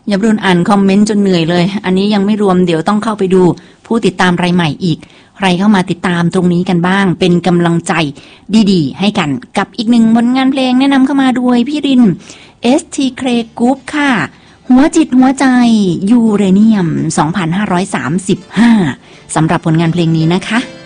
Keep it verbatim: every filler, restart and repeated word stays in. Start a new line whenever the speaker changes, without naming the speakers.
อย่าบรุนอ่านคอมเมนต์จนเหนื่อยเลยอันนี้ยังไม่รวมเดี๋ยวต้องเข้าไปดูผู้ติดตามรายใหม่อีกใครเข้ามาติดตามตรงนี้กันบ้างเป็นกำลังใจดีๆให้กันกับอีกหนึ่งผลงานเพลงแนะนำเข้ามาด้วยพี่ริน เอส ที Clay Group ค่ะหัวจิตหัวใจยูเรเนียม สองพันห้าร้อยสามสิบห้า สำหรับผลงานเพลงนี้นะคะ